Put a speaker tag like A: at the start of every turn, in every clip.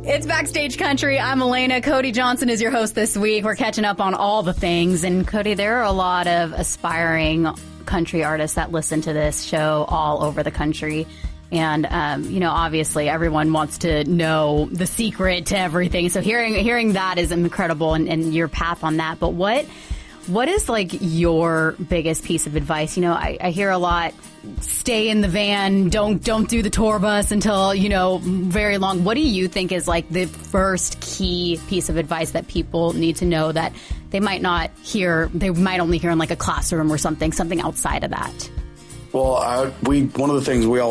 A: It's Backstage Country. I'm Elena. Cody Johnson is your host this week. We're catching up on all the things. And Cody, there are a lot of aspiring country artists that listen to this show all over the country. And, obviously everyone wants to know the secret to everything. So hearing that is incredible and your path on that. But what is like your biggest piece of advice? I hear a lot, stay in the van, don't do the tour bus until, very long. What do you think is like the first key piece of advice that people need to know that they might not hear, they might only hear in like a classroom or something outside of that?
B: Well, one of the things I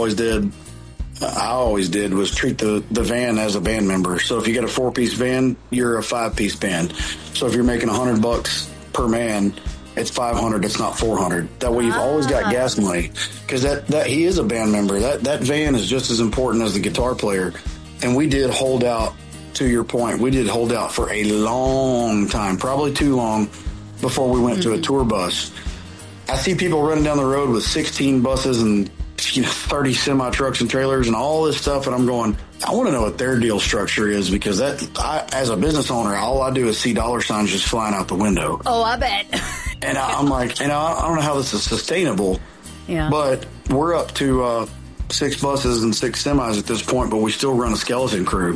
B: always did was treat the van as a band member. So if you get a 4-piece van, you're a 5-piece band. So if you're making $100 per man, it's $500. It's not $400. That way, you've always got gas money because that he is a band member. That van is just as important as the guitar player. And we did hold out. To your point, we did hold out for a long time, probably too long, before we went to a tour bus. I see people running down the road with 16 buses and 30 semi trucks and trailers and all this stuff, and I'm going, I want to know what their deal structure is because as a business owner, all I do is see dollar signs just flying out the window.
A: Oh, I bet.
B: And I'm like, I don't know how this is sustainable.
A: Yeah.
B: But we're up to 6 buses and 6 semis at this point, but we still run a skeleton crew.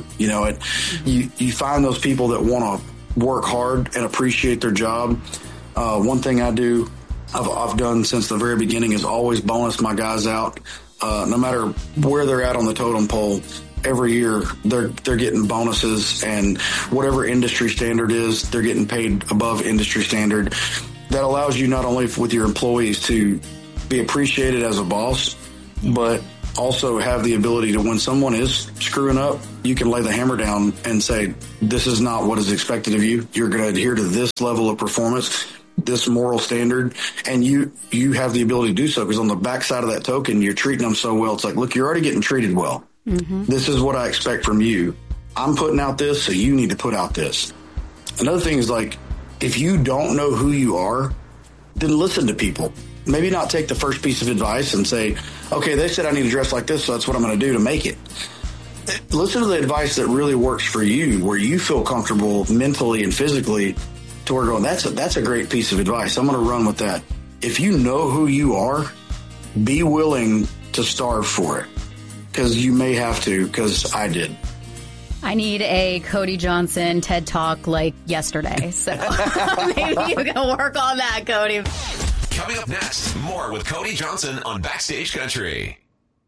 B: You find those people that want to work hard and appreciate their job. One thing I've done since the very beginning is always bonus my guys out. No matter where they're at on the totem pole, every year they're getting bonuses, and whatever industry standard is, they're getting paid above industry standard. That allows you not only with your employees to be appreciated as a boss, but also have the ability to, when someone is screwing up, you can lay the hammer down and say, this is not what is expected of you. You're going to adhere to this level of performance, this moral standard, and you have the ability to do so because on the backside of that token, you're treating them so well. It's like, look, you're already getting treated well. Mm-hmm. This is what I expect from you. I'm putting out this, so you need to put out this. Another thing is, like, if you don't know who you are, then listen to people. Maybe not take the first piece of advice and say, okay, they said I need to dress like this, so that's what I'm going to do to make it. Listen to the advice that really works for you, where you feel comfortable mentally and physically to where going, that's a great piece of advice. I'm going to run with that. If you know who you are, be willing to starve for it, because you may have to, because I did.
A: I need a Cody Johnson TED Talk like yesterday, so maybe you can work on that, Cody.
C: Coming up next, more with Cody Johnson on Backstage Country.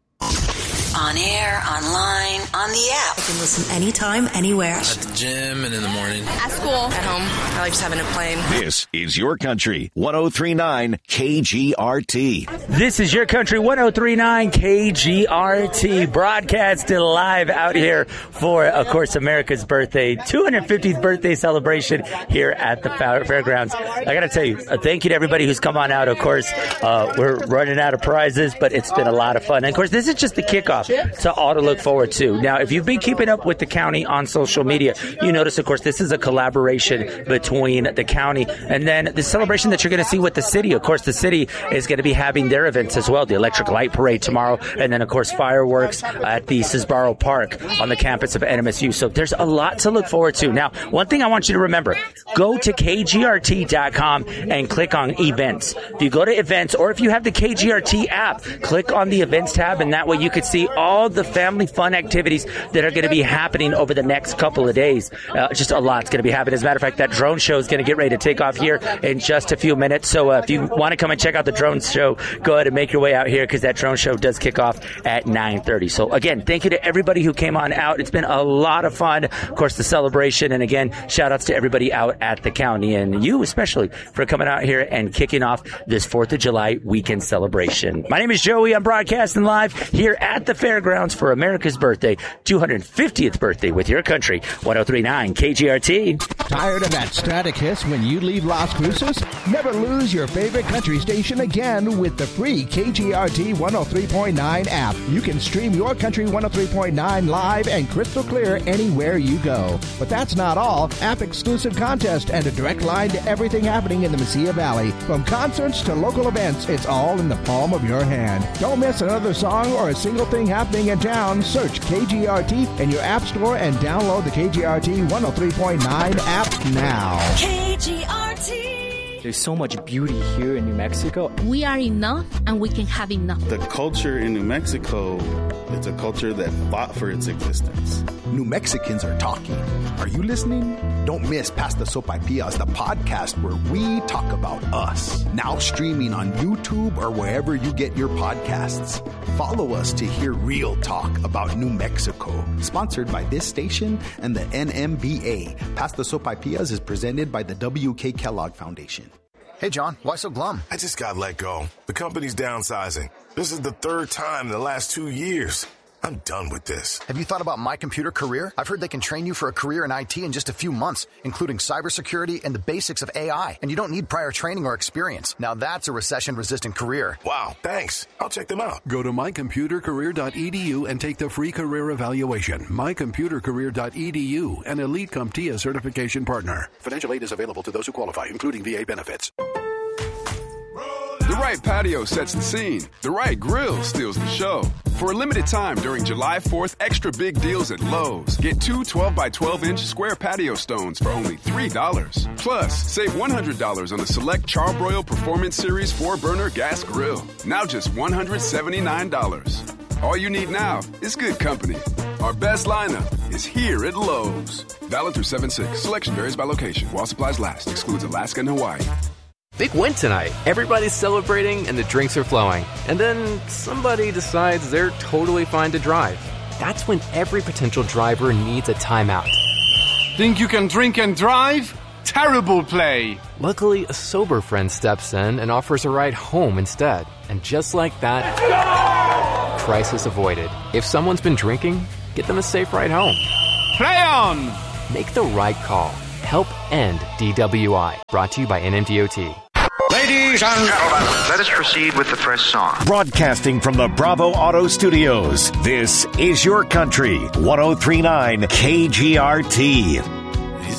D: On air, online, on the app.
E: You can listen anytime, anywhere.
F: At the gym and in the morning.
E: At school. At home. I like just having it playing.
G: This is Your Country 103.9 KGRT.
H: This is Your Country 103.9 KGRT. Broadcasted live out here for, of course, America's birthday, 250th birthday celebration here at the fairgrounds. I got to tell you, thank you to everybody who's come on out. Of course, we're running out of prizes, but it's been a lot of fun. And, of course, this is just the kickoff. So all to look forward to. Now, if you've been keeping up with the county on social media, you notice, of course, this is a collaboration between the county and then the celebration that you're going to see with the city. Of course, the city is going to be having their events as well, the Electric Light Parade tomorrow, and then, of course, fireworks at the Sisbaro Park on the campus of NMSU. So there's a lot to look forward to. Now, one thing I want you to remember, go to KGRT.com and click on events. If you go to events, or if you have the KGRT app, click on the events tab, and that way you can see all the family fun activities that are going to be happening over the next couple of days. Just a lot's going to be happening. As a matter of fact, that drone show is going to get ready to take off here in just a few minutes. So if you want to come and check out the drone show, go ahead and make your way out here because that drone show does kick off at 9:30. So again, thank you to everybody who came on out. It's been a lot of fun. Of course, the celebration. And again, shout outs to everybody out at the county and you especially for coming out here and kicking off this 4th of July weekend celebration. My name is Joey. I'm broadcasting live here at the fairgrounds for America's birthday, 250th birthday with Your Country 103.9 KGRT.
I: Tired of that static hiss when you leave Las Cruces? Never lose your favorite country station again with the free KGRT 103.9 app. You can stream Your Country 103.9 live and crystal clear anywhere you go. But that's not all. App-exclusive contest and a direct line to everything happening in the Mesilla Valley. From concerts to local events, it's all in the palm of your hand. Don't miss another song or a single thing happening in town. Search KGRT KGRT in your app store and download the KGRT 103.9 app now.
J: There's so much beauty here in New Mexico.
K: We are enough, and we can have enough.
L: The culture in New Mexico, it's a culture that fought for its existence.
M: New Mexicans are talking. Are you listening? Don't miss Pasta Sopaipillas, the podcast where we talk about us. Now streaming on YouTube or wherever you get your podcasts. Follow us to hear real talk about New Mexico. Sponsored by this station and the NMBA. Pasta Sopaipillas is presented by the W.K. Kellogg Foundation.
N: Hey, John, why so glum?
O: I just got let go. The company's downsizing. This is the third time in the last 2 years. I'm done with this.
N: Have you thought about My Computer Career? I've heard they can train you for a career in IT in just a few months, including cybersecurity and the basics of AI. And you don't need prior training or experience. Now that's a recession-resistant career.
O: Wow, thanks. I'll check them out.
P: Go to mycomputercareer.edu and take the free career evaluation. mycomputercareer.edu, an Elite CompTIA certification partner. Financial aid is available to those who qualify, including VA benefits.
Q: The right patio sets the scene. The right grill steals the show. For a limited time during July 4th, extra big deals at Lowe's. Get two 12x12-inch square patio stones for only $3. Plus, save $100 on the select Charbroil Performance Series 4-burner gas grill. Now just $179. All you need now is good company. Our best lineup is here at Lowe's. Valid through 7/6. Selection varies by location. While supplies last. Excludes Alaska and Hawaii.
R: Big win tonight. Everybody's celebrating and the drinks are flowing. And then somebody decides they're totally fine to drive. That's when every potential driver needs a timeout.
S: Think you can drink and drive? Terrible play.
R: Luckily, a sober friend steps in and offers a ride home instead. And just like that, crisis avoided. If someone's been drinking, get them a safe ride home.
S: Play on!
R: Make the right call. Help end DWI. Brought to you by NMDOT.
T: Ladies and gentlemen, let us proceed with the first song.
G: Broadcasting from the Bravo Auto Studios, this is Your Country, 103.9 KGRT.